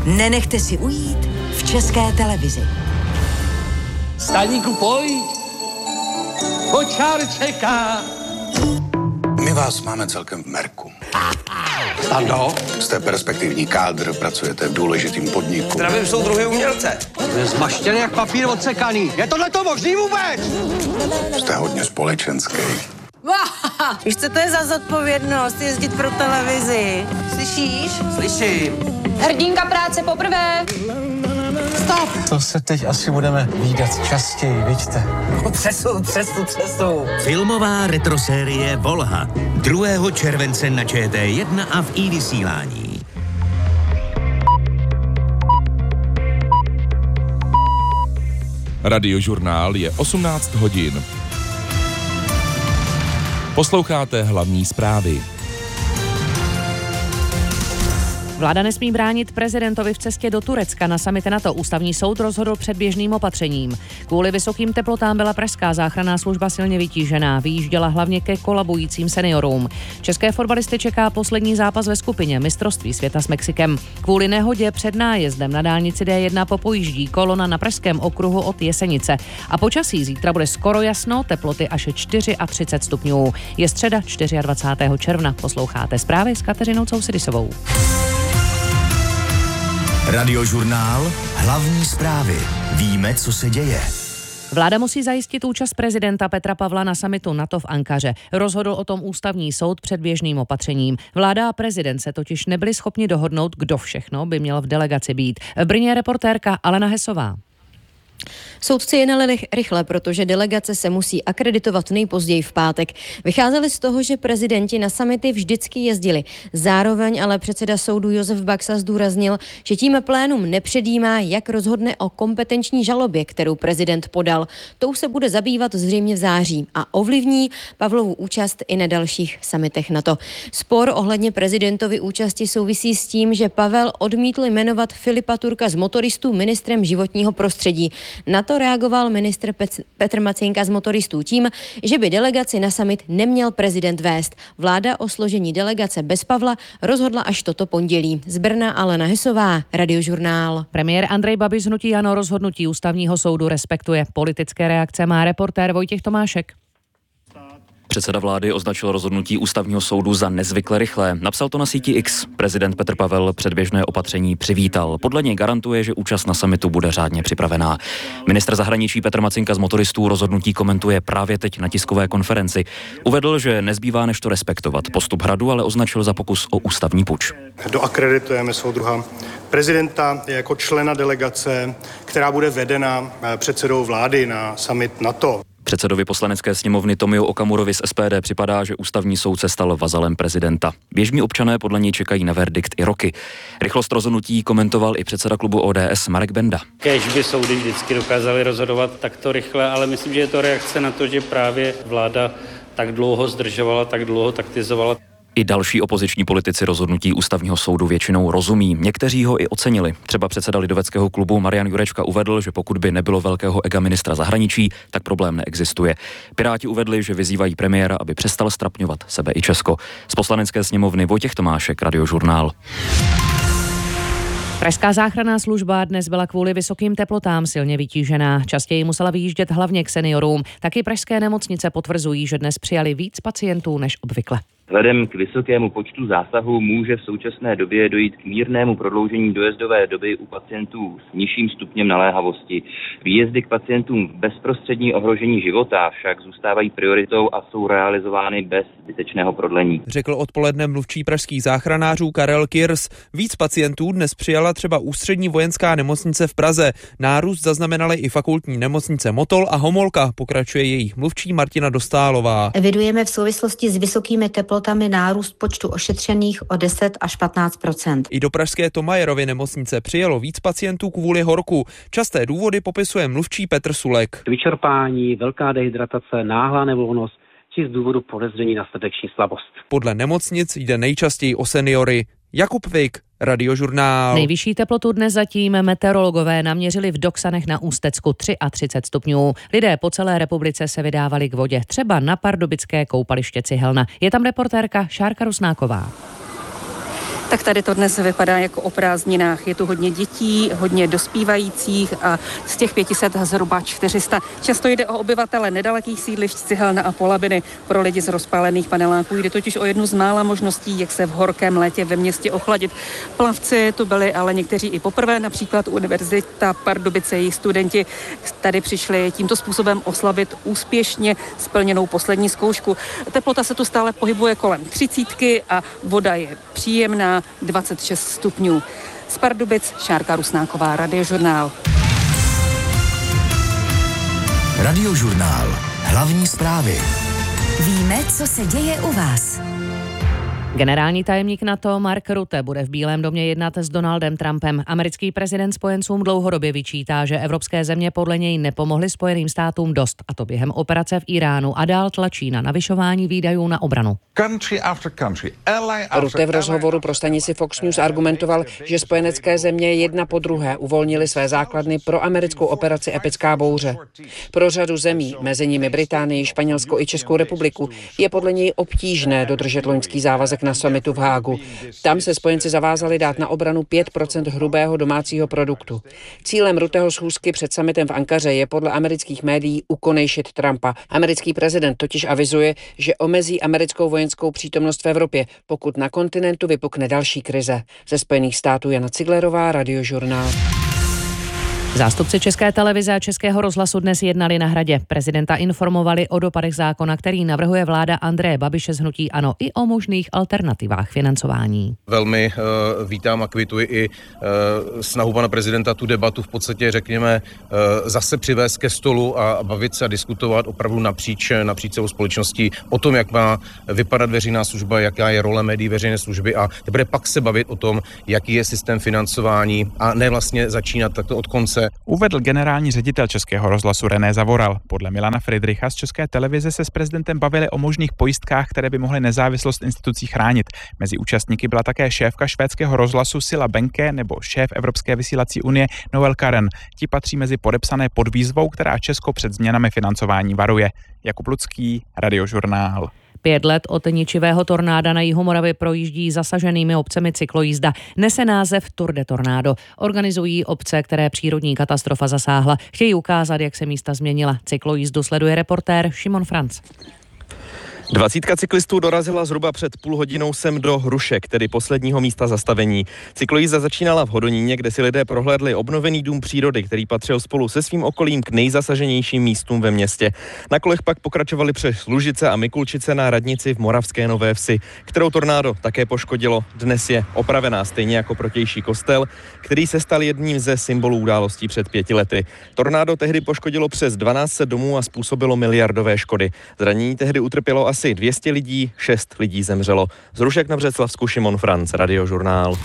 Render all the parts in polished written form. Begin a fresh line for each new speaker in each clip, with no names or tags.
nenechte si ujít v České televizi.
Stáníku, pojď! Kočár čeká!
My vás máme celkem v merku.
Ano?
Jste perspektivní kádr, pracujete v důležitým podniku.
Zdravím soudruhy umělce. Je zmaštěný jak papír odsekaný. Je tohleto možný vůbec?
Jste hodně společenský.
Víš, co to je za zodpovědnost jezdit pro televizi? Slyšíš?
Slyším.
Hrdinka práce poprvé.
Stop!
To se teď asi budeme vídat častěji, vidíte?
Přesu.
Filmová retrosérie Volha. 2. července na ČT1 a v iVysílání.
Radiožurnál je 18 hodin. Posloucháte hlavní zprávy.
Vláda nesmí bránit prezidentovi v cestě do Turecka na summit NATO. Ústavní soud rozhodl předběžným opatřením. Kvůli vysokým teplotám byla pražská záchranná služba silně vytížená. Vyjížděla hlavně ke kolabujícím seniorům. České fotbalisty čeká poslední zápas ve skupině mistrovství světa s Mexikem. Kvůli nehodě před nájezdem na dálnici D1 popojíždí kolona na pražském okruhu od Jesenice. A počasí zítra bude skoro jasno, teploty až 34 stupňů. Je středa 24. června. Posloucháte zprávy s Kateřinou Cousidisovou.
Radiožurnál, hlavní zprávy. Víme, co se děje.
Vláda musí zajistit účast prezidenta Petra Pavla na summitu NATO v Ankaře. Rozhodl o tom ústavní soud předběžným opatřením. Vláda a prezident se totiž nebyli schopni dohodnout, kdo všechno by měl v delegaci být. V Brně je reportérka Alena Hesová.
Soudci jednali rychle, protože delegace se musí akreditovat nejpozději v pátek. Vycházeli z toho, že prezidenti na summity vždycky jezdili. Zároveň ale předseda soudu Josef Baxa zdůraznil, že tím plénum nepředjímá, jak rozhodne o kompetenční žalobě, kterou prezident podal. Tou se bude zabývat zřejmě v září a ovlivní Pavlovu účast i na dalších summitech NATO. Spor ohledně prezidentovy účasti souvisí s tím, že Pavel odmítl jmenovat Filipa Turka z motoristů ministrem životního prostředí. Na to reagoval ministr Petr Macejnka z motoristů tím, že by delegaci na summit neměl prezident vést. Vláda o složení delegace bez Pavla rozhodla až toto pondělí. Z Brna Alena Hesová, Radiožurnál.
Premiér Andrej Babiš z hnutí ANO rozhodnutí ústavního soudu respektuje. Politické reakce má reportér Vojtěch Tomášek.
Předseda vlády označil rozhodnutí ústavního soudu za nezvykle rychlé. Napsal to na síti X. Prezident Petr Pavel předběžné opatření přivítal. Podle něj garantuje, že účast na summitu bude řádně připravená. Ministr zahraničí Petr Macejnka z motoristů rozhodnutí komentuje právě teď na tiskové konferenci. Uvedl, že nezbývá než to respektovat. Postup Hradu ale označil za pokus o ústavní puč.
Doakreditujeme soudruha prezidenta jako člena delegace, která bude vedena předsedou vlády na summit NATO.
Předsedovi poslanecké sněmovny Tomio Okamurovi z SPD připadá, že ústavní soud se stal vazalem prezidenta. Běžní občané podle něj čekají na verdikt i roky. Rychlost rozhodnutí komentoval i předseda klubu ODS Marek Benda.
Kéž by soudy vždycky dokázaly rozhodovat takto rychle, ale myslím, že je to reakce na to, že právě vláda tak dlouho zdržovala, tak dlouho taktizovala.
I další opoziční politici rozhodnutí ústavního soudu většinou rozumí. Někteří ho i ocenili. Třeba předseda lidoveckého klubu Marian Jurečka uvedl, že pokud by nebylo velkého ega ministra zahraničí, tak problém neexistuje. Piráti uvedli, že vyzývají premiéra, aby přestal ztrapňovat sebe i Česko. Z poslanecké sněmovny Vojtěch Tomášek, Radiožurnál.
Pražská záchranná služba dnes byla kvůli vysokým teplotám silně vytížená. Častěji musela vyjíždět hlavně k seniorům. Taky pražské nemocnice potvrzují, že dnes přijali víc pacientů než obvykle.
Vzhledem k vysokému počtu zásahů může v současné době dojít k mírnému prodloužení dojezdové doby u pacientů s nižším stupněm naléhavosti. Výjezdy k pacientům v bezprostřední ohrožení života však zůstávají prioritou a jsou realizovány bez zbytečného prodlení.
Řekl odpoledne mluvčí pražských záchranářů Karel Kirs. Víc pacientů dnes přijala třeba Ústřední vojenská nemocnice v Praze. Nárůst zaznamenaly i fakultní nemocnice Motol a Homolka, pokračuje jejich mluvčí Martina Dostálová.
Evidujeme v souvislosti s vysokými teplotami nárůst počtu ošetřených o 10 až 15%.
I do pražské Tomajerovy nemocnice přijelo víc pacientů kvůli horku. Časté důvody popisuje mluvčí Petr Sulek.
Vyčerpání, velká dehydratace, náhlá nevolnost či z důvodu podezření na srdeční slabost.
Podle nemocnic jde nejčastěji o seniory. Jakub Vik, Radiožurnál.
Nejvyšší teplotu dnes zatím meteorologové naměřili v Doksanech na Ústecku 33 stupňů. Lidé po celé republice se vydávali k vodě, třeba na pardubické koupaliště Cihelna. Je tam reportérka Šárka Rusnáková.
tak tady to dnes vypadá jako o prázdninách. Je tu hodně dětí, hodně dospívajících a z těch 500 zhruba 400. Často jde o obyvatele nedalekých sídlišť Cihelna a Polabiny. Pro lidi z rozpálených paneláků jde totiž o jednu z mála možností, jak se v horkém létě ve městě ochladit. Plavci tu byli ale někteří i poprvé, například Univerzita Pardubice, jejich studenti tady přišli tímto způsobem oslavit úspěšně splněnou poslední zkoušku. Teplota se tu stále pohybuje kolem 30 a voda je příjemná, 26 stupňů. Z Pardubic Šárka Rusnáková, Radiožurnál.
Radiožurnál. Hlavní zprávy.
Víme, co se děje u vás.
Generální tajemník NATO Mark Rutte bude v Bílém domě jednat s Donaldem Trumpem. Americký prezident spojencům dlouhodobě vyčítá, že evropské země podle něj nepomohly Spojeným státům dost, a to během operace v Iránu, a dál tlačí na navyšování výdajů na obranu.
Rutte v rozhovoru pro stanici Fox News argumentoval, že spojenecké země jedna po druhé uvolnily své základny pro americkou operaci Epická bouře. Pro řadu zemí, mezi nimi Británii, Španělsko i Českou republiku, je podle něj obtížné dodržet loňský závazek na summitu v Hágu. Tam se spojenci zavázali dát na obranu 5% hrubého domácího produktu. Cílem Rutteho schůzky před summitem v Ankaře je podle amerických médií ukonejšit Trumpa. Americký prezident totiž avizuje, že omezí americkou vojenskou přítomnost v Evropě, pokud na kontinentu vypukne další krize. Ze Spojených států Jana Ciglerová, Radiožurnál.
Zástupci České televize a Českého rozhlasu dnes jednali na Hradě. Prezidenta informovali o dopadech zákona, který navrhuje vláda Andreje Babiše z hnutí ANO, i o možných alternativách financování.
Velmi vítám a kvituji i snahu pana prezidenta tu debatu v podstatě, řekněme, zase přivést ke stolu a bavit se a diskutovat opravdu napříč celou společností o tom, jak má vypadat veřejná služba, jaká je role médií veřejné služby, a teprve pak se bavit o tom, jaký je systém financování, a ne vlastně začínat takto od konce.
Uvedl generální ředitel Českého rozhlasu René Zavoral. Podle Milana Friedricha z České televize se s prezidentem bavili o možných pojistkách, které by mohly nezávislost institucí chránit. Mezi účastníky byla také šéfka švédského rozhlasu Silla Benke nebo šéf Evropské vysílací unie Noel Karen. Ti patří mezi podepsané pod výzvou, která Česko před změnami financování varuje. Jakub Lucký, Radiožurnál.
5 let od ničivého tornáda na jihu Moravy projíždí zasaženými obcemi cyklojízda. Nese název Tour de Tornado. Organizují obce, které přírodní katastrofa zasáhla. Chtějí ukázat, jak se místa změnila. Cyklojízdu sleduje reportér Šimon Franc.
20 cyklistů dorazila zhruba před půl hodinou sem do Hrušek, tedy posledního místa zastavení. Cyklojízda začínala v Hodoníně, kde si lidé prohlédli obnovený dům přírody, který patřil spolu se svým okolím k nejzasaženějším místům ve městě. Na kolech pak pokračovali přes Lužice a Mikulčice na radnici v Moravské Nové Vsi, kterou tornádo také poškodilo. Dnes je opravená, stejně jako protější kostel, který se stal jedním ze symbolů událostí před 5 lety. Tornádo tehdy poškodilo přes 1200 domů a způsobilo miliardové škody. Zranění tehdy utrpělo asi 200 lidí, 6 lidí zemřelo. Z Hrušek na Břeclavsku Šimon Franc, Radiožurnál.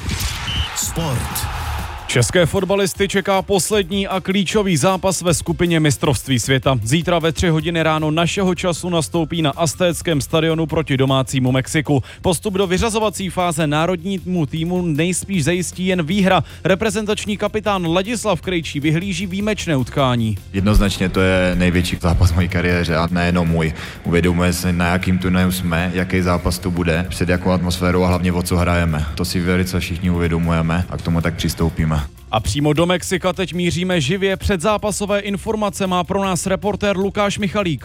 Sport.
České fotbalisty čeká poslední a klíčový zápas ve skupině mistrovství světa. Zítra ve 3 hodiny ráno našeho času nastoupí na Aztéckém stadionu proti domácímu Mexiku. Postup do vyřazovací fáze národnímu týmu nejspíš zajistí jen výhra. Reprezentační kapitán Ladislav Krejčí vyhlíží výjimečné utkání.
Jednoznačně to je největší zápas v mojí kariéře a nejenom můj. Uvědomuje se, na jakým turnaji jsme, jaký zápas to bude, před jakou atmosférou a hlavně o co hrajeme. To si velice všichni uvědomujeme a k tomu tak přistoupíme.
A přímo do Mexika teď míříme živě. Předzápasové informace má pro nás reportér Lukáš Michalík.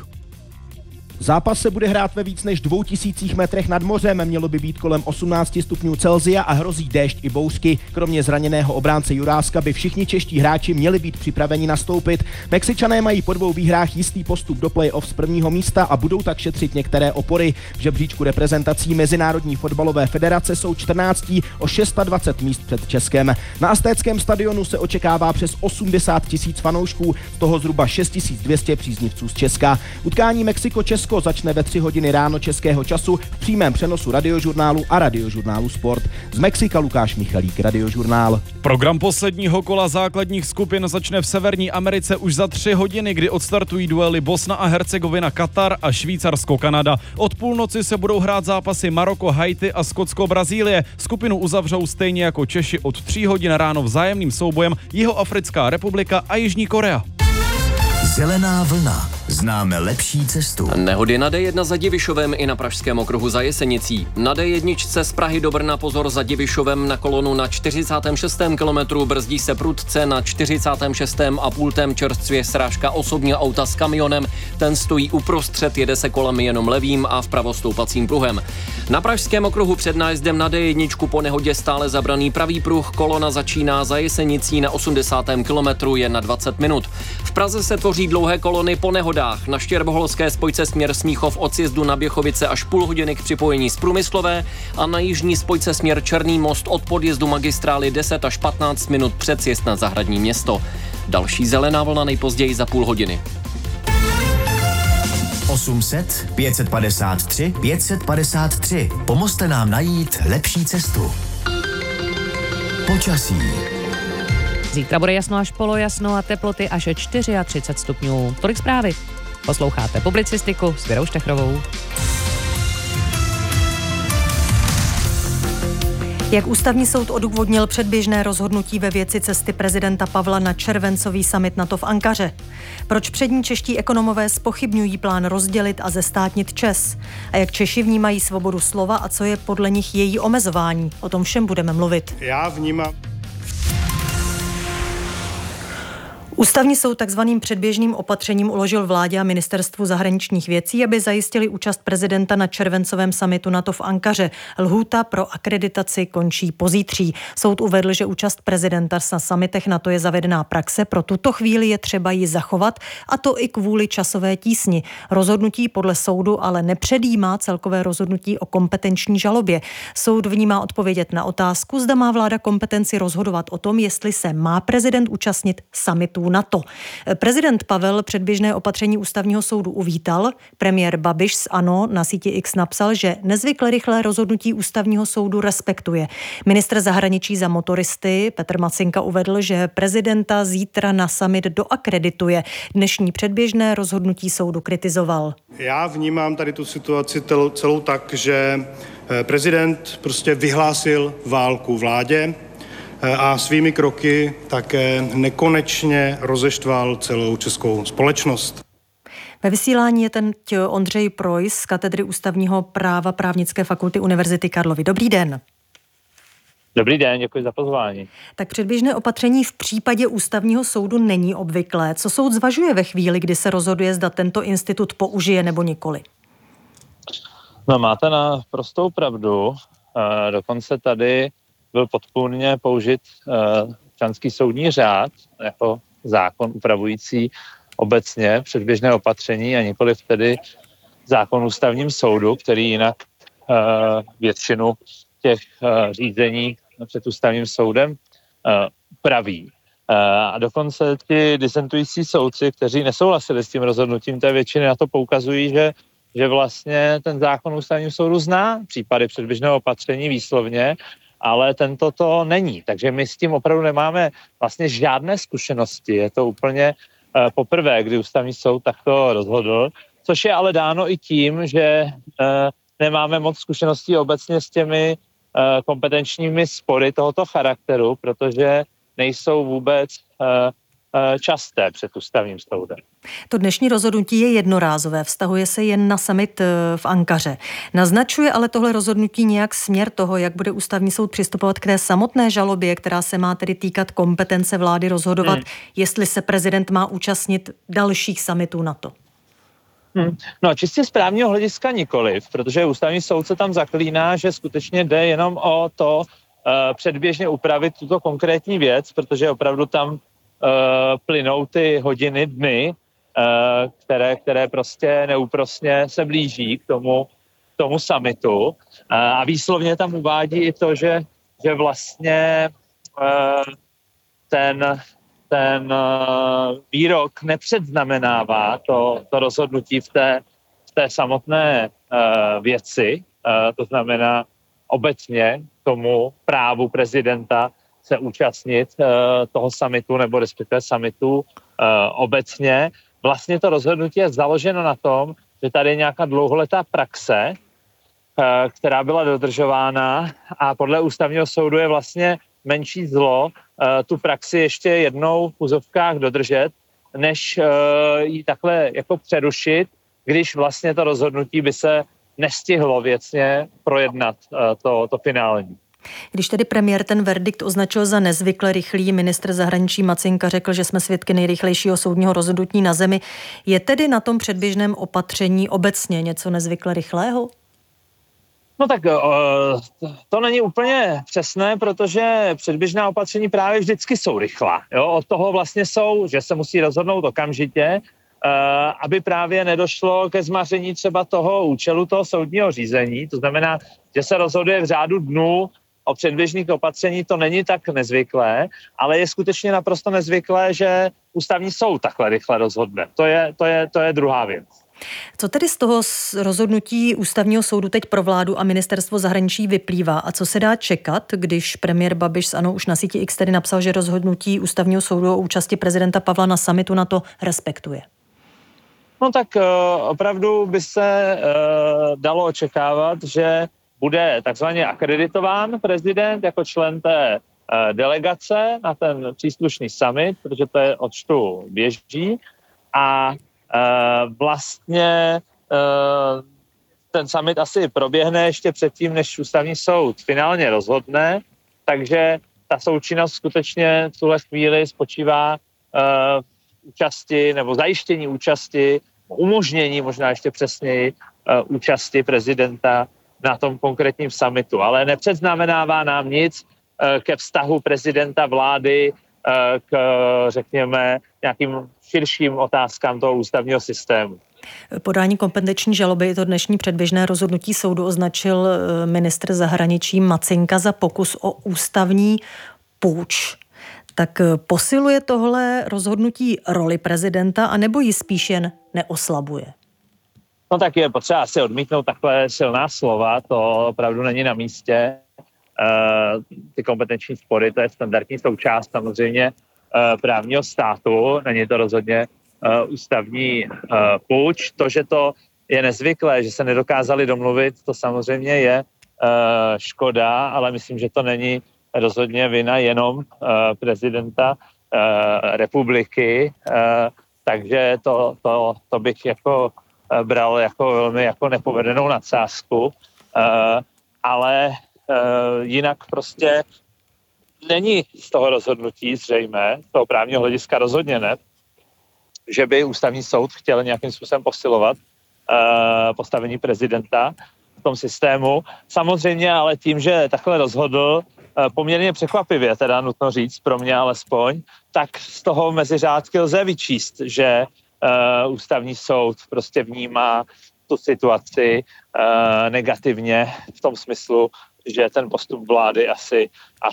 Zápas se bude hrát ve víc než 2000 metrech nad mořem, mělo by být kolem 18 stupňů Celsia a hrozí déšť i bouřky. Kromě zraněného obránce Juráska by všichni čeští hráči měli být připraveni nastoupit. Mexičané mají po 2 výhrách jistý postup do play-off z prvního místa a budou tak šetřit některé opory. V žebříčku reprezentací Mezinárodní fotbalové federace jsou 14. o 26 míst před Českem. Na Aztéckém stadionu se očekává přes 80 000 fanoušků, z toho zhruba 6200 příznivců z Česka. Utkání Mexiko-Česko začne ve 3 hodiny ráno českého času v přímém přenosu Radiožurnálu a Radiožurnálu Sport. Z Mexika Lukáš Michalík, Radiožurnál.
Program posledního kola základních skupin začne v Severní Americe už za 3 hodiny, kdy odstartují duely Bosna a Hercegovina Katar a Švýcarsko Kanada. Od půlnoci se budou hrát zápasy Maroko, Haiti a Skotsko Brazílie. Skupinu uzavřou stejně jako Češi od 3 hodin ráno vzájemným soubojem Jihoafrická republika a Jižní Korea.
Zelená vlna. známe lepší cestu.
Nehody na D1 za Divišovem i na pražském okruhu za Jesenicí. Na D1 z Prahy do Brna pozor za Divišovem na kolonu na 46. kilometru, brzdí se prudce na 46. a pultem čerstvě srážka osobního auta s kamionem. Ten stojí uprostřed, jede se kolem jenom levým a vpravo stoupacím pruhem. Na pražském okruhu před nájezdem na D1 po nehodě stále zabraný pravý pruh, kolona začíná za Jesenicí na 80. kilometru, je na 20 minut. V Praze se tvoří dlouhé kolony po nehodách. Na Štěrboholské spojce směr Smíchov od sjezdu na Běchovice až půl hodiny k připojení z Průmyslové a na jižní spojce směr Černý Most od podjezdu magistrály 10 až 15 minut před sjezd na Zahradní Město. Další zelená vlna nejpozději za půl hodiny.
800 553 553. Pomozte nám najít lepší cestu. Počasí.
Zítra bude jasno až polojasno a teploty až 34 stupňů. Tolik zprávy. Posloucháte publicistiku s Věrou Štechrovou.
Jak ústavní soud odůvodnil předběžné rozhodnutí ve věci cesty prezidenta Pavla na červencový summit NATO v Ankaře? Proč přední čeští ekonomové zpochybňují plán rozdělit a zestátnit ČEZ? A jak Češi vnímají svobodu slova a co je podle nich její omezování? O tom všem budeme mluvit.
Já vnímám...
Ústavní soud takzvaným předběžným opatřením uložil vládě a ministerstvu zahraničních věcí, aby zajistili účast prezidenta na červencovém summitu NATO v Ankaře. Lhůta pro akreditaci končí pozítří. Soud uvedl, že účast prezidenta na summitech NATO je zavedená praxe, pro tuto chvíli je třeba ji zachovat, a to i kvůli časové tísni. Rozhodnutí podle soudu ale nepředjímá celkové rozhodnutí o kompetenční žalobě. Soud vnímá odpovědět na otázku, zda má vláda kompetenci rozhodovat o tom, jestli se má prezident účastnit summitu NATO. Prezident Pavel předběžné opatření ústavního soudu uvítal. Premiér Babiš z ANO na síti X napsal, že nezvykle rychlé rozhodnutí ústavního soudu respektuje. Ministr zahraničí za motoristy Petr Macinka uvedl, že prezidenta zítra na summit doakredituje. Dnešní předběžné rozhodnutí soudu kritizoval.
Já vnímám tady tu situaci celou tak, že prezident prostě vyhlásil válku vládě a svými kroky také nekonečně rozeštval celou českou společnost.
Ve vysílání je teď Ondřej Projs z katedry ústavního práva Právnické fakulty Univerzity Karlovy. Dobrý den.
Dobrý den, děkuji za pozvání.
Tak předběžné opatření v případě ústavního soudu není obvyklé. Co soud zvažuje ve chvíli, kdy se rozhoduje, zda tento institut použije nebo nikoli?
No, máte naprostou pravdu. Dokonce tady byl podpůrně použit občanský soudní řád jako zákon upravující obecně předběžné opatření a nikoliv tedy zákon ústavním soudu, který jinak většinu těch řízení před ústavním soudem upraví. A dokonce ti disentující soudci, kteří nesouhlasili s tím rozhodnutím té většiny, na to poukazují, že vlastně ten zákon ústavním soudu zná případy předběžného opatření výslovně, ale tento to není. Takže my s tím opravdu nemáme vlastně žádné zkušenosti. Je to úplně poprvé, kdy ústavní soud takto rozhodl, což je ale dáno i tím, že nemáme moc zkušeností obecně s těmi kompetenčními spory tohoto charakteru, protože nejsou vůbec časté před ústavním soudem.
To dnešní rozhodnutí je jednorázové, vztahuje se jen na summit v Ankaře. Naznačuje ale tohle rozhodnutí nějak směr toho, jak bude ústavní soud přistupovat k té samotné žalobě, která se má tedy týkat kompetence vlády rozhodovat, jestli se prezident má účastnit dalších summitů NATO?
No, čistě z právního hlediska nikoliv, protože ústavní soud se tam zaklíná, že skutečně jde jenom o to předběžně upravit tuto konkrétní věc, protože opravdu tam plynou ty hodiny, dny, které prostě neúprosně se blíží k tomu summitu. A výslovně tam uvádí i to, že vlastně ten výrok nepředznamenává to rozhodnutí v té samotné věci. To znamená obecně tomu právu prezidenta se účastnit toho summitu nebo respektive summitu obecně. Vlastně to rozhodnutí je založeno na tom, že tady je nějaká dlouholetá praxe, která byla dodržována a podle ústavního soudu je vlastně menší zlo tu praxi ještě jednou v úzovkách dodržet než ji takhle jako přerušit, když vlastně to rozhodnutí by se nestihlo věcně projednat to finální.
Když tedy premiér ten verdikt označil za nezvykle rychlý, ministr zahraničí Macinka řekl, že jsme svědky nejrychlejšího soudního rozhodnutí na zemi. Je tedy na tom předběžném opatření obecně něco nezvykle rychlého?
No tak to není úplně přesné, protože předběžná opatření právě vždycky jsou rychlá. Jo? Od toho vlastně jsou, že se musí rozhodnout okamžitě, aby právě nedošlo ke zmaření třeba toho účelu toho soudního řízení. To znamená, že se rozhoduje v řádu dnů o předběžných opatření, to není tak nezvyklé, ale je skutečně naprosto nezvyklé, že ústavní soud takhle rychle rozhodne. To je druhá věc.
Co tedy z toho rozhodnutí ústavního soudu teď pro vládu a ministerstvo zahraničí vyplývá a co se dá čekat, když premiér Babiš z ANO už na síti X tedy napsal, že rozhodnutí ústavního soudu o účasti prezidenta Pavla na summitu NATO respektuje?
No tak opravdu by se dalo očekávat, že bude takzvaně akreditován prezident jako člen té delegace na ten příslušný summit, protože to je odčtu běží a vlastně ten summit asi proběhne ještě předtím, než ústavní soud finálně rozhodne, takže ta součinnost skutečně v tuhle chvíli spočívá v účasti nebo zajištění účasti, umožnění možná ještě přesněji účasti prezidenta na tom konkrétním summitu, ale nepředznamenává nám nic ke vztahu prezidenta vlády k, řekněme, nějakým širším otázkám toho ústavního systému.
Podání kompetenční žaloby to dnešní předběžné rozhodnutí soudu označil ministr zahraničí Macinka za pokus o ústavní púč. Tak posiluje tohle rozhodnutí roli prezidenta, anebo ji spíš jen neoslabuje?
No tak je potřeba asi odmítnout takhle silná slova, to opravdu není na místě. Ty kompetenční spory, to je standardní součást samozřejmě právního státu, není to rozhodně ústavní púč. To, že to je nezvyklé, že se nedokázali domluvit, to samozřejmě je škoda, ale myslím, že to není rozhodně vina jenom prezidenta republiky, takže to bych jako bral jako velmi jako nepovedenou nadsázku, ale jinak prostě není z toho rozhodnutí zřejmé, z toho právního hlediska rozhodně ne, že by ústavní soud chtěl nějakým způsobem posilovat postavení prezidenta v tom systému. Samozřejmě ale tím, že takhle rozhodl, poměrně překvapivě, teda nutno říct, pro mě alespoň, tak z toho mezi řádky lze vyčíst, že ústavní soud prostě vnímá tu situaci negativně v tom smyslu, že ten postup vlády asi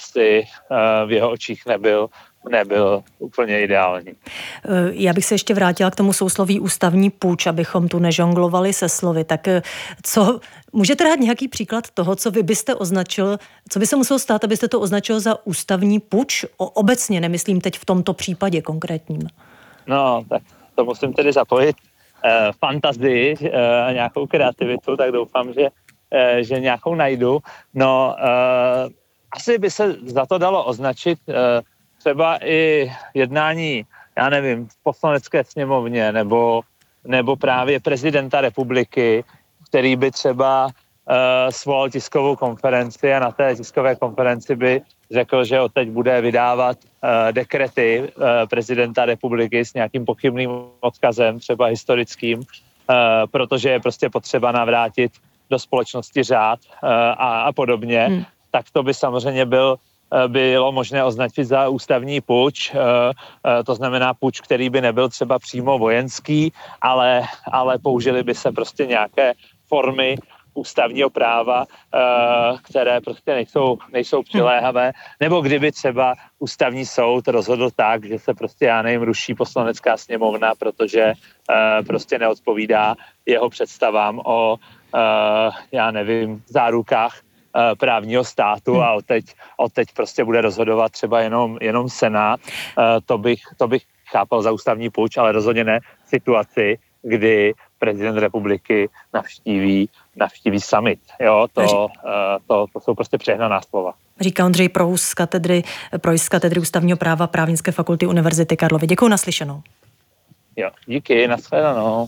v jeho očích nebyl úplně ideální.
Já bych se ještě vrátila k tomu sousloví ústavní púč, abychom tu nežonglovali se slovy. Tak co, můžete dát nějaký příklad toho, co vy byste označil, co by se muselo stát, abyste to označil za ústavní púč? Obecně, nemyslím teď v tomto případě konkrétním.
No, tak to musím tedy zapojit fantazii a nějakou kreativitu, tak doufám, že nějakou najdu. No, asi by se za to dalo označit třeba i jednání, já nevím, v poslanecké sněmovně nebo právě prezidenta republiky, který by třeba svolal tiskovou konferenci a na té tiskové konferenci by řekl, že odteď bude vydávat dekrety prezidenta republiky s nějakým pochybným odkazem, třeba historickým, protože je prostě potřeba navrátit do společnosti řád a podobně, tak to by samozřejmě bylo možné označit za ústavní puč, to znamená puč, který by nebyl třeba přímo vojenský, ale použili by se prostě nějaké formy ústavního práva, které prostě nejsou přiléhavé, nebo kdyby třeba ústavní soud rozhodl tak, že se prostě, já nevím, ruší poslanecká sněmovna, protože prostě neodpovídá jeho představám o, já nevím, zárukách právního státu a odteď prostě bude rozhodovat třeba jenom Senát. To bych chápal za ústavní puč, ale rozhodně ne situaci, kdy prezident republiky navštíví summit. Jo, to jsou prostě přehnaná slova.
Říká Ondřej Preuss z katedry ústavního práva Právnické fakulty Univerzity Karlovy. Děkuji, naslyšenou.
Jo, díky, nashledanou.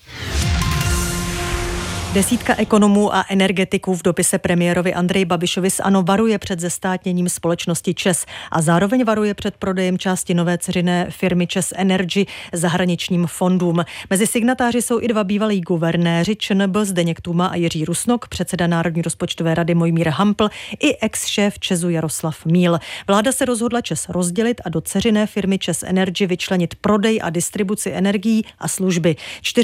Desítka ekonomů a energetiků v dopise premiérovi Andreji Babišovi z ANO varuje před zestátněním společnosti ČEZ a zároveň varuje před prodejem části nové dceřiné firmy ČEZ Energy zahraničním fondům. Mezi signatáři jsou i dva bývalí guvernéři ČNB Zdeněk Tůma a Jiří Rusnok, předseda Národní rozpočtové rady Mojmír Hampl i ex-šéf ČEZu Jaroslav Míl. Vláda se rozhodla ČEZ rozdělit a do dceřiné firmy ČEZ Energy vyčlenit prodej a distribuci energií a služby.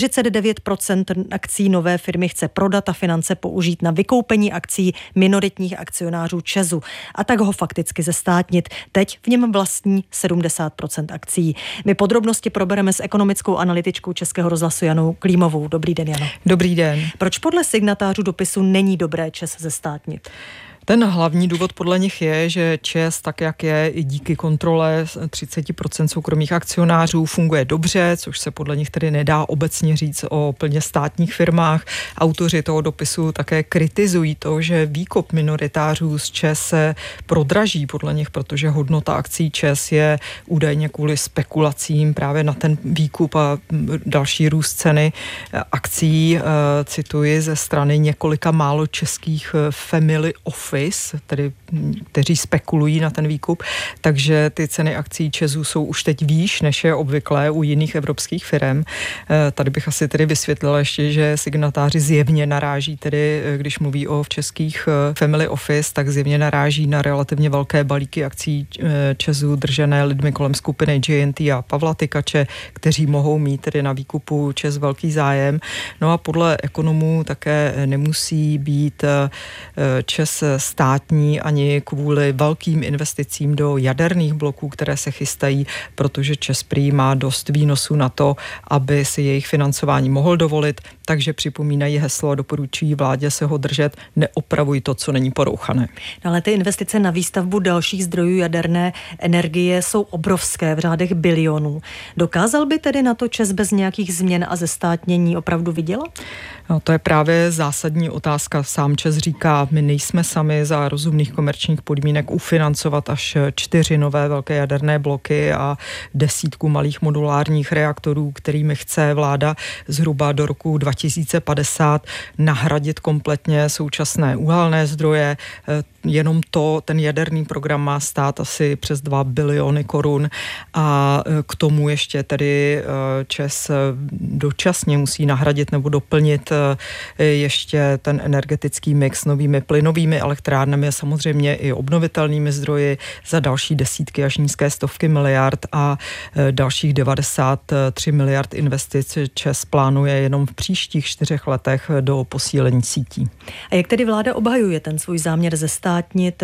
49% akcí nové firmy chce prodat a finance použít na vykoupení akcí minoritních akcionářů ČEZu a tak ho fakticky zestátnit. Teď v něm vlastní 70% akcí. My podrobnosti probereme s ekonomickou analytičkou Českého rozhlasu Janou Klímovou. Dobrý den, Jano.
Dobrý den.
Proč podle signatářů dopisu není dobré ČEZ zestátnit?
Ten hlavní důvod podle nich je, že ČEZ, tak jak je i díky kontrole 30% soukromých akcionářů, funguje dobře, což se podle nich tedy nedá obecně říct o plně státních firmách. Autoři toho dopisu také kritizují to, že výkup minoritářů z ČEZ se prodraží podle nich, protože hodnota akcí ČEZ je údajně kvůli spekulacím právě na ten výkup a další růst ceny akcí, cituji, ze strany několika málo českých family office, tedy kteří spekulují na ten výkup, takže ty ceny akcí ČEZu jsou už teď výš, než je obvyklé u jiných evropských firem. Tady bych asi tedy vysvětlila ještě, že signatáři zjevně naráží, tedy když mluví o českých family office, tak zjevně naráží na relativně velké balíky akcí ČEZu držené lidmi kolem skupiny J&T a Pavla Tykače, kteří mohou mít tedy na výkupu ČEZ velký zájem. No a podle ekonomů také nemusí být ČEZ státní ani kvůli velkým investicím do jaderných bloků, které se chystají, protože ČEZ prý má dost výnosů na to, aby si jejich financování mohl dovolit, takže připomínají heslo a doporučují vládě se ho držet, neopravuj to, co není porouchané.
Ale ty investice na výstavbu dalších zdrojů jaderné energie jsou obrovské, v řádech bilionů. Dokázal by tedy na to ČEZ bez nějakých změn a zestátnění opravdu vydělat?
No, to je právě zásadní otázka. Sám ČEZ říká, my nejsme sami za rozumných komerčních podmínek ufinancovat až 4 nové velké jaderné bloky a 10 malých modulárních reaktorů, kterými chce vláda zhruba do roku 2050 nahradit kompletně současné uhelné zdroje. Jenom ten jaderný program má stát asi přes 2 biliony korun a k tomu ještě tedy ČEZ dočasně musí nahradit nebo doplnit ještě ten energetický mix novými plynovými elektrárnami a samozřejmě i obnovitelnými zdroji za další desítky až nízké stovky miliard a dalších 93 miliard investic ČEZ plánuje jenom v příštích 4 letech do posílení sítí.
A jak tedy vláda obhajuje ten svůj záměr zestátnit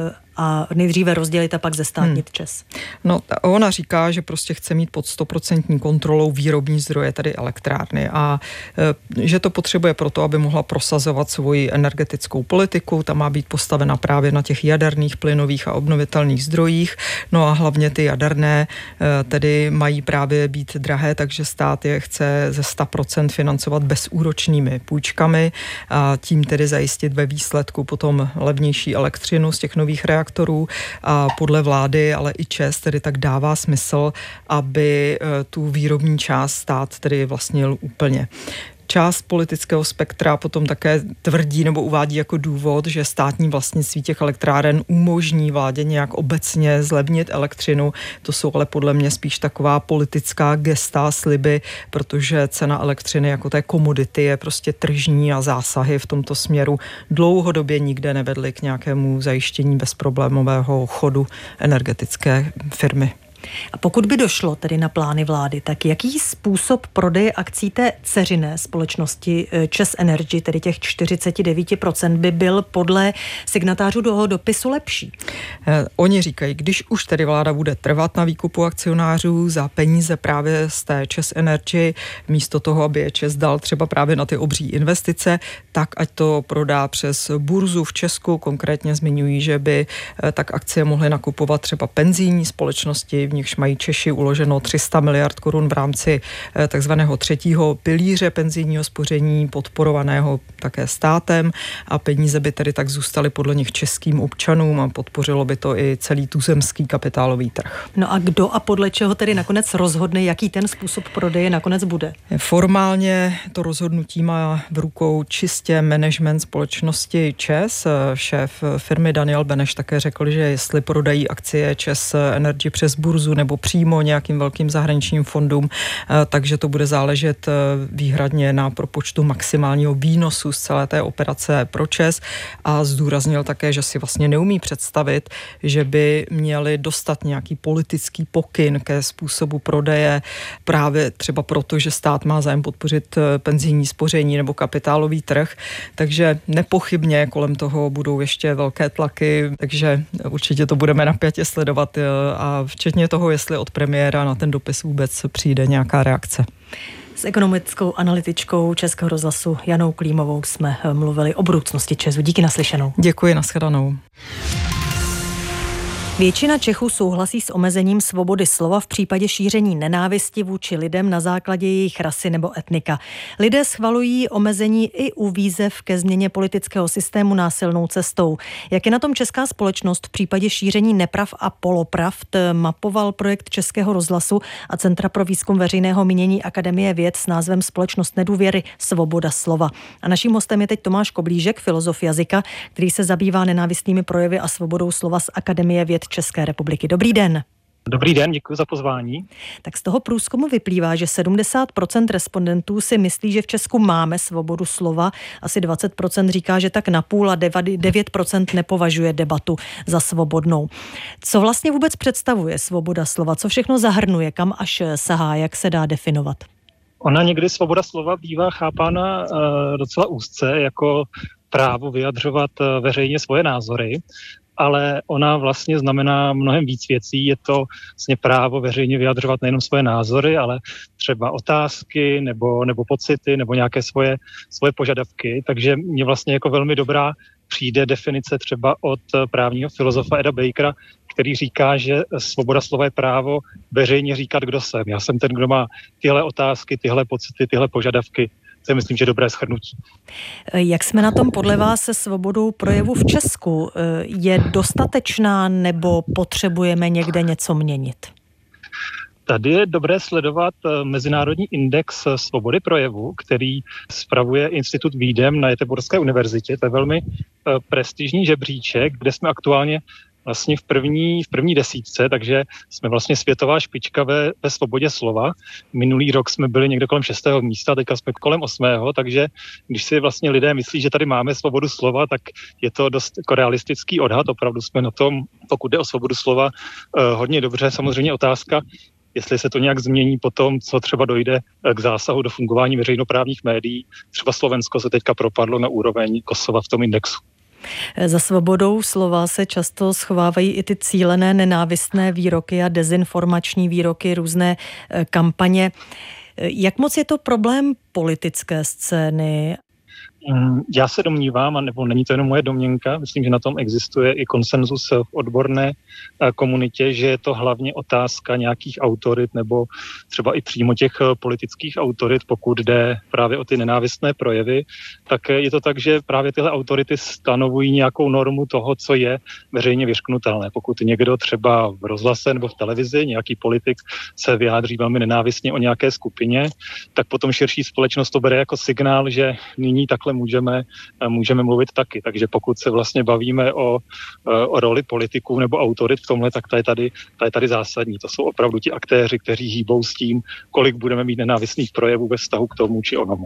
a nejdříve rozdělit a pak zestátnit ČEZ?
No, ona říká, že prostě chce mít pod 100% kontrolou výrobní zdroje, tedy elektrárny a že to potřebuje proto, aby mohla prosazovat svoji energetickou politiku. Ta má být postavena právě na těch jaderných, plynových a obnovitelných zdrojích. No a hlavně ty jaderné tedy mají právě být drahé, takže stát je chce ze 100% financovat bezúročnými půjčkami a tím tedy zajistit ve výsledku potom levnější elektřinu z těch nových reaktorů a podle vlády, ale i ČEZ tedy tak dává smysl, aby tu výrobní část stát tedy vlastnil úplně. Část politického spektra potom také tvrdí nebo uvádí jako důvod, že státní vlastnictví těch elektráren umožní vládě nějak obecně zlevnit elektřinu. To jsou ale podle mě spíš taková politická gesta, sliby, protože cena elektřiny jako té komodity je prostě tržní a zásahy v tomto směru dlouhodobě nikde nevedly k nějakému zajištění bezproblémového chodu energetické firmy.
A pokud by došlo tedy na plány vlády, tak jaký způsob prodeje akcí té dceřiné společnosti ČEZ Energy, tedy těch 49%, by byl podle signatářů toho dopisu lepší?
Oni říkají, když už tedy vláda bude trvat na výkupu akcionářů za peníze právě z té ČEZ Energy, místo toho, aby je ČEZ dal třeba právě na ty obří investice, tak ať to prodá přes burzu v Česku. Konkrétně zmiňují, že by tak akcie mohly nakupovat třeba penzijní společnosti, v nichž mají Češi uloženo 300 miliard korun v rámci takzvaného třetího pilíře penzijního spoření, podporovaného také státem, a peníze by tedy tak zůstaly podle nich českým občanům a podpořilo by to i celý tuzemský kapitálový trh.
No a kdo a podle čeho tedy nakonec rozhodne, jaký ten způsob prodeje nakonec bude?
Formálně to rozhodnutí má v rukou čistě management společnosti ČEZ. Šéf firmy Daniel Beneš také řekl, že jestli prodají akcie ČEZ Energy přes burzu nebo přímo nějakým velkým zahraničním fondům, takže to bude záležet výhradně na propočtu maximálního výnosu z celé té operace pro ČEZ, a zdůraznil také, že si vlastně neumí představit, že by měli dostat nějaký politický pokyn ke způsobu prodeje, právě třeba proto, že stát má zájem podpořit penzijní spoření nebo kapitálový trh, takže nepochybně kolem toho budou ještě velké tlaky, takže určitě to budeme napjatě sledovat, a včetně toho, jestli od premiéra na ten dopis vůbec přijde nějaká reakce.
S ekonomickou analytičkou Českého rozhlasu Janou Klímovou jsme mluvili o budoucnosti ČEZu. Díky, naslyšenou.
Děkuji, nashledanou.
Většina Čechů souhlasí s omezením svobody slova v případě šíření nenávisti vůči lidem na základě jejich rasy nebo etnika. Lidé schvalují omezení i u výzev ke změně politického systému násilnou cestou. Jak je na tom česká společnost v případě šíření neprav a polopravd, mapoval projekt Českého rozhlasu a Centra pro výzkum veřejného mínění Akademie věd s názvem Společnost nedůvěry, svoboda slova. A naším hostem je teď Tomáš Koblížek, filozof jazyka, který se zabývá nenávistnými projevy a svobodou slova z Akademie věd České republiky. Dobrý den.
Dobrý den, děkuji za pozvání.
Tak z toho průzkumu vyplývá, že 70% respondentů si myslí, že v Česku máme svobodu slova, asi 20% říká, že tak napůl, a 9% nepovažuje debatu za svobodnou. Co vlastně vůbec představuje svoboda slova? Co všechno zahrnuje? Kam až sahá? Jak se dá definovat?
Ona někdy svoboda slova bývá chápána docela úzce jako právo vyjadřovat veřejně svoje názory, ale ona vlastně znamená mnohem víc věcí. Je to vlastně právo veřejně vyjadřovat nejenom svoje názory, ale třeba otázky nebo pocity nebo nějaké svoje požadavky. Takže mně vlastně jako velmi dobrá přijde definice třeba od právního filozofa Eda Bakera, který říká, že svoboda slova je právo veřejně říkat, kdo jsem. Já jsem ten, kdo má tyhle otázky, tyhle pocity, tyhle požadavky. To je, myslím, že dobré shrnutí.
Jak jsme na tom podle vás se svobodou projevu v Česku? Je dostatečná nebo potřebujeme někde něco měnit?
Tady je dobré sledovat Mezinárodní index svobody projevu, který spravuje Institut Vídem na Göteborské univerzitě. To je velmi prestižní žebříček, kde jsme aktuálně vlastně v první desítce, takže jsme vlastně světová špička ve svobodě slova. Minulý rok jsme byli někde kolem 6. místa, teďka jsme kolem 8. Takže když si vlastně lidé myslí, že tady máme svobodu slova, tak je to dost jako realistický odhad. Opravdu jsme na tom, pokud jde o svobodu slova, hodně dobře. Samozřejmě otázka, jestli se to nějak změní potom, co třeba dojde k zásahu do fungování veřejnoprávních médií. Třeba Slovensko se teďka propadlo na úroveň Kosova v tom indexu.
Za svobodou slova se často schovávají i ty cílené nenávistné výroky a dezinformační výroky, různé kampaně. Jak moc je to problém politické scény?
Já se domnívám, nebo není to jenom moje domněnka, myslím, že na tom existuje i konsenzus v odborné komunitě, že je to hlavně otázka nějakých autorit nebo třeba i přímo těch politických autorit, pokud jde právě o ty nenávistné projevy, tak je to tak, že právě tyhle autority stanovují nějakou normu toho, co je veřejně vyřknutelné. Pokud někdo třeba v rozhlase nebo v televizi, nějaký politik se vyjádří velmi nenávistně o nějaké skupině, tak potom širší společnost to bere jako signál, že nyní takhle můžeme mluvit taky. Takže pokud se vlastně bavíme o roli politiků nebo autorit v tomhle, tak ta je tady zásadní. To jsou opravdu ti aktéři, kteří hýbou s tím, kolik budeme mít nenávistných projevů ve vztahu k tomu či onomu.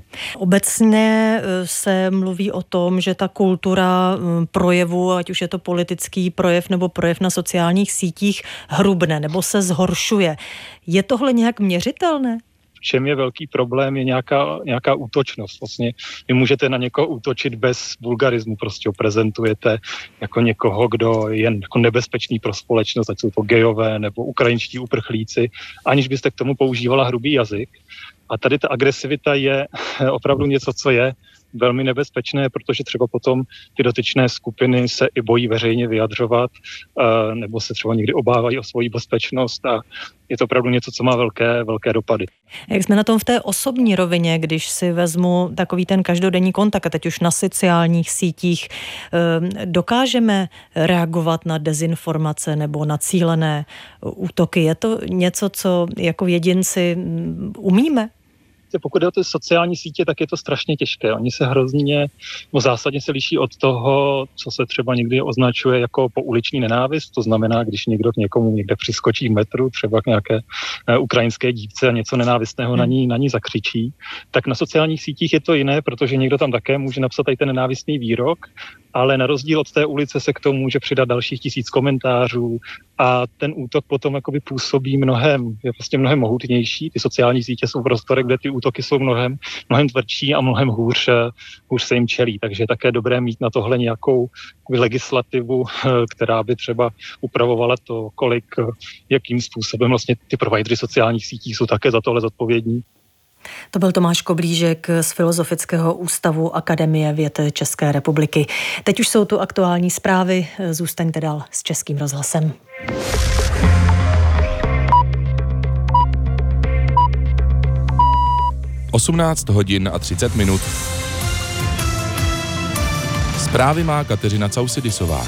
Obecně se mluví o tom, že ta kultura projevu, ať už je to politický projev nebo projev na sociálních sítích, hrubne nebo se zhoršuje. Je tohle nějak měřitelné?
V čem je velký problém, je nějaká útočnost. Vlastně vy můžete na někoho útočit bez vulgarismu, prostě ho prezentujete jako někoho, kdo je jako nebezpečný pro společnost, ať jsou to gejové nebo ukrajinští uprchlíci, aniž byste k tomu používala hrubý jazyk. A tady ta agresivita je opravdu něco, co je velmi nebezpečné, protože třeba potom ty dotyčné skupiny se i bojí veřejně vyjadřovat, nebo se třeba někdy obávají o svoji bezpečnost a je to opravdu něco, co má velké dopady.
Jak jsme na tom v té osobní rovině, když si vezmu takový ten každodenní kontakt, a teď už na sociálních sítích, dokážeme reagovat na dezinformace nebo na cílené útoky? Je to něco, co jako jedinci umíme?
Pokud jde o ty sociální sítě, tak je to strašně těžké. Oni se zásadně se liší od toho, co se třeba někdy označuje jako pouliční nenávist. To znamená, když někdo k někomu někde přiskočí v metru, třeba k nějaké ukrajinské dívce a něco nenávistného na ní zakřičí. Tak na sociálních sítích je to jiné, protože někdo tam také může napsat tady ten nenávistný výrok, ale na rozdíl od té ulice se k tomu může přidat dalších 1000 komentářů a ten útok potom jakoby působí je prostě mnohem mohutnější. Ty sociální sítě jsou prostory, kde ty útoky jsou mnohem tvrdší a mnohem hůř se jim čelí. Takže je také dobré mít na tohle nějakou legislativu, která by třeba upravovala to, jakým způsobem vlastně ty providery sociálních sítí jsou také za tohle zodpovědní.
To byl Tomáš Koblížek z Filozofického ústavu Akademie věd České republiky. Teď už jsou tu aktuální zprávy. Zůstaňte dál s Českým rozhlasem.
Osmnáct hodin a 30 minut. Zprávy má Kateřina Causidisová.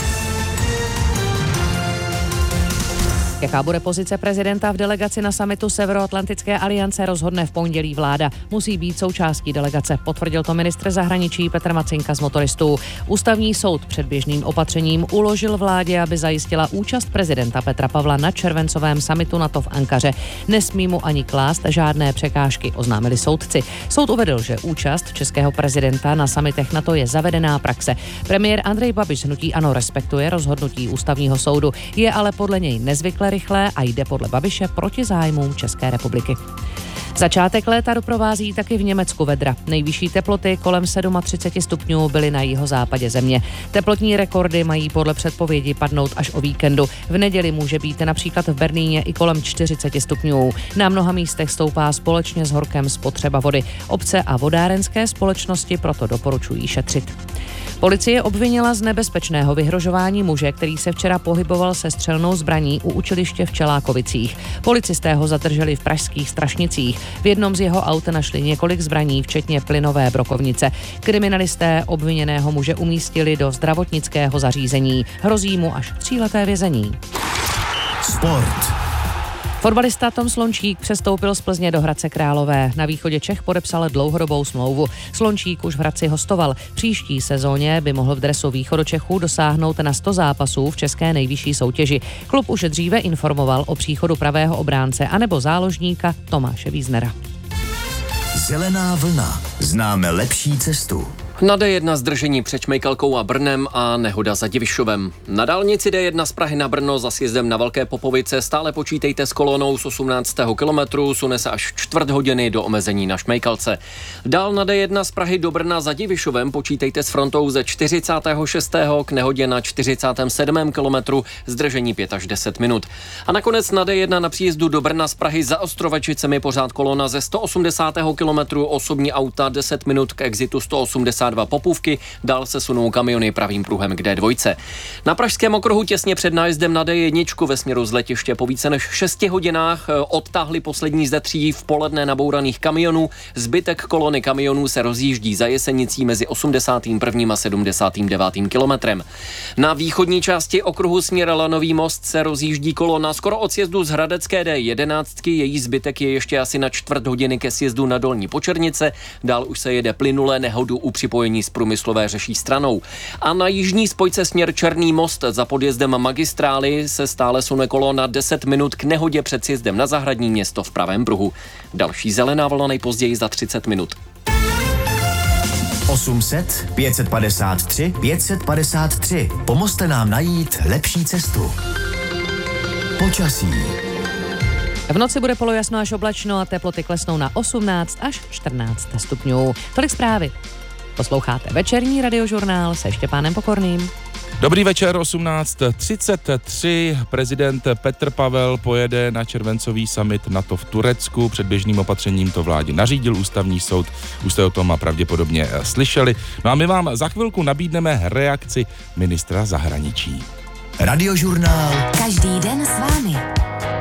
Jaká bude pozice prezidenta v delegaci na summitu Severoatlantické aliance, rozhodne v pondělí vláda. Musí být součástí delegace, potvrdil to ministr zahraničí Petr Macinka z Motoristů. Ústavní soud předběžným opatřením uložil vládě, aby zajistila účast prezidenta Petra Pavla na červencovém summitu NATO v Ankaře. Nesmí mu ani klást žádné překážky, oznámili soudci. Soud uvedl, že účast českého prezidenta na summitech NATO je zavedená praxe. Premiér Andrej Babiš z hnutí ANO respektuje rozhodnutí ústavního soudu, je ale podle něj nezvykle rychlé a jde podle Babiše proti zájmům České republiky. Začátek léta doprovází taky v Německu vedra. Nejvyšší teploty kolem 37 stupňů byly na jihozápadě země. Teplotní rekordy mají podle předpovědi padnout až o víkendu. V neděli může být například v Berlíně i kolem 40 stupňů. Na mnoha místech stoupá společně s horkem spotřeba vody. Obce a vodárenské společnosti proto doporučují šetřit. Policie obvinila z nebezpečného vyhrožování muže, který se včera pohyboval se střelnou zbraní u učiliště v Čelákovicích. Policisté ho zadrželi v pražských Strašnicích. V jednom z jeho aut našli několik zbraní, včetně plynové brokovnice. Kriminalisté obviněného muže umístili do zdravotnického zařízení. Hrozí mu až 3leté vězení.
Sport.
Fotbalista Tom Slončík přestoupil z Plzně do Hradce Králové. Na východě Čech podepsal dlouhodobou smlouvu. Slončík už v Hradci hostoval. Příští sezóně by mohl v dresu Východočechů dosáhnout na 100 zápasů v české nejvyšší soutěži. Klub už dříve informoval o příchodu pravého obránce anebo záložníka Tomáše Víznera.
Zelená vlna. Známe lepší cestu.
Na D1 zdržení před Šmejkalkou a Brnem a nehoda za Divišovem. Na dálnici D1 z Prahy na Brno za sjezdem na Velké Popovice stále počítejte s kolonou z 18. kilometru, sune se až čtvrt hodiny do omezení na Šmejkalce. Dál na D1 z Prahy do Brna za Divišovem počítejte s frontou ze 46. k nehodě na 47. kilometru, zdržení 5 až 10 minut. A nakonec na D1 na příjezdu do Brna z Prahy za Ostrovačicemi pořád kolona ze 180. kilometru, osobní auta 10 minut k exitu 182 Popůvky, dál se sunou kamiony pravým pruhem k D2. Na pražském okruhu těsně před nájezdem na D1 ve směru z letiště po více než 6 hodinách odtáhli poslední ze 3 v poledne nabouraných kamionů. Zbytek kolony kamionů se rozjíždí za Jesenicí mezi 81. a 79. kilometrem. Na východní části okruhu směr Lanový most se rozjíždí kolona skoro od sjezdu z hradecké D11, její zbytek je ještě asi na čtvrt hodiny ke sjezdu na Dolní Počernice, dál už se jede plynule, nehodu u připojení z Průmyslové řeší stranou. A na jižní spojce směr Černý most za podjezdem magistrály se stále sune kolona 10 minut k nehodě před sjezdem na Zahradní Město v pravém pruhu. Další zelená vlna nejpozději za 30 minut.
800 553 553. Pomozte nám najít lepší cestu. Počasí.
V noci bude polojasno až oblačno a teploty klesnou na 18 až 14 stupňů. Tolik zprávy. Posloucháte večerní radiožurnál se Štěpánem Pokorným.
Dobrý večer, 18:33. Prezident Petr Pavel pojede na červencový summit NATO v Turecku. Předběžným opatřením to vládě nařídil ústavní soud. Už jste o tom pravděpodobně slyšeli. No a my vám za chvilku nabídneme reakci ministra zahraničí.
Radiožurnál.
Každý den s vámi.